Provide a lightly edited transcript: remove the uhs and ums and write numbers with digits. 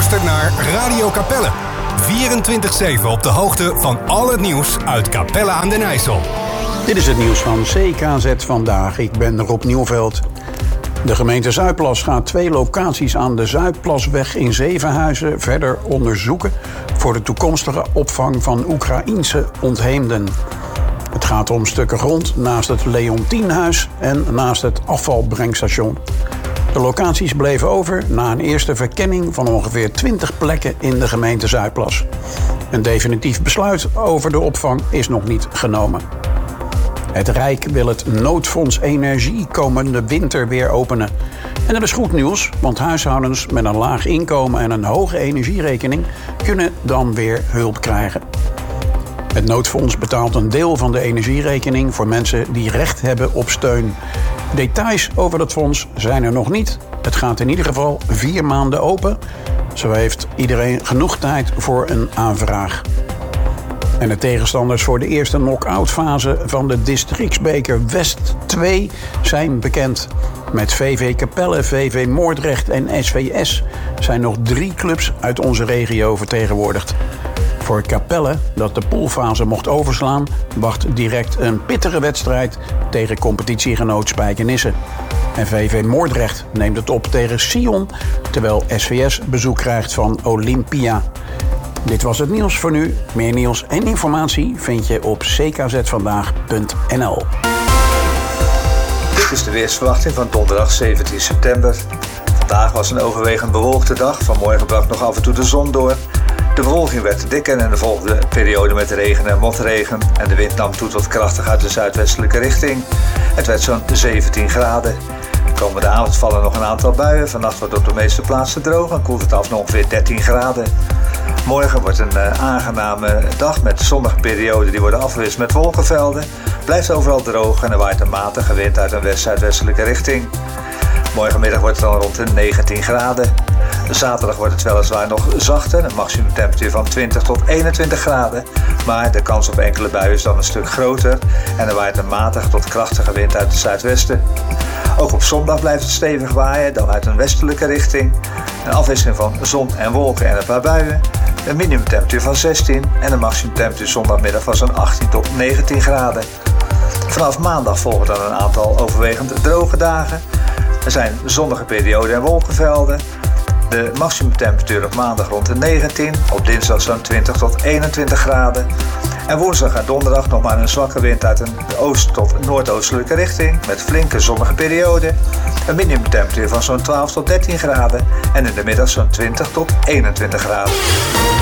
luistert naar Radio Capelle. 24/7 op de hoogte van al het nieuws uit Capelle aan den IJssel. Dit is het nieuws van CKZ vandaag. Ik ben Rob Nieuwveld. De gemeente Zuidplas gaat 2 locaties aan de Zuidplasweg in Zevenhuizen verder onderzoeken voor de toekomstige opvang van Oekraïense ontheemden. Het gaat om stukken grond naast het Leontienhuis en naast het afvalbrengstation. De locaties bleven over na een eerste verkenning van ongeveer 20 plekken in de gemeente Zuidplas. Een definitief besluit over de opvang is nog niet genomen. Het Rijk wil het noodfonds energie komende winter weer openen. En dat is goed nieuws, want huishoudens met een laag inkomen en een hoge energierekening kunnen dan weer hulp krijgen. Het noodfonds betaalt een deel van de energierekening voor mensen die recht hebben op steun. Details over dat fonds zijn er nog niet. Het gaat in ieder geval 4 maanden open. Zo heeft iedereen genoeg tijd voor een aanvraag. En de tegenstanders voor de eerste knock-out fase van de Districtsbeker West 2 zijn bekend. Met VV Capelle, VV Moordrecht en SVS zijn nog 3 clubs uit onze regio vertegenwoordigd. Voor Capelle, dat de poolfase mocht overslaan, wacht direct een pittige wedstrijd tegen competitiegenoot Spijkenisse. En VV Moordrecht neemt het op tegen Sion, terwijl SVS bezoek krijgt van Olympia. Dit was het nieuws voor nu. Meer nieuws en informatie vind je op ckzvandaag.nl. Dit is de weersverwachting van donderdag 17 september. Vandaag was een overwegend bewolkte dag. Vanmorgen brak nog af en toe de zon door. De bewolking werd dikker en er volgde een periode met regen en motregen. En de wind nam toe tot krachtig uit de zuidwestelijke richting. Het werd zo'n 17 graden. De komende avond vallen nog een aantal buien. Vannacht wordt op de meeste plaatsen droog en koelt het af naar ongeveer 13 graden. Morgen wordt een aangename dag met zonnige perioden die worden afgewisseld met wolkenvelden. Blijft overal droog en er waait een matige wind uit een west-zuidwestelijke richting. Morgenmiddag wordt het dan rond de 19 graden. Zaterdag wordt het weliswaar nog zachter, een maximumtemperatuur van 20 tot 21 graden. Maar de kans op enkele buien is dan een stuk groter en er waait een matige tot krachtige wind uit het zuidwesten. Ook op zondag blijft het stevig waaien, dan uit een westelijke richting. Een afwisseling van zon en wolken en een paar buien. Een minimumtemperatuur van 16 en een maximumtemperatuur zondagmiddag van zo'n 18 tot 19 graden. Vanaf maandag volgen dan een aantal overwegend droge dagen. Er zijn zonnige perioden en wolkenvelden. De maximumtemperatuur op maandag rond de 19, op dinsdag zo'n 20 tot 21 graden. En woensdag en donderdag nog maar een zwakke wind uit een oost- tot noordoostelijke richting met flinke zonnige perioden. Een minimumtemperatuur van zo'n 12 tot 13 graden en in de middag zo'n 20 tot 21 graden.